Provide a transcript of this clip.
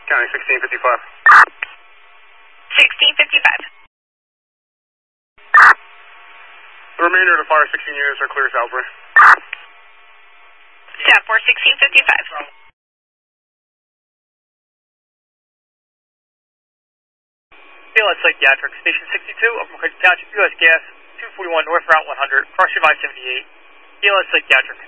County 1655. 1655. The remainder of the fire 16 units are clear Salisbury. Staff 4, 1655. BLS Psychiatric, Station 62, Upper McCutcheon Township, U.S. Gas, 241 North Route 100, cross Revive 78. BLS Psychiatric.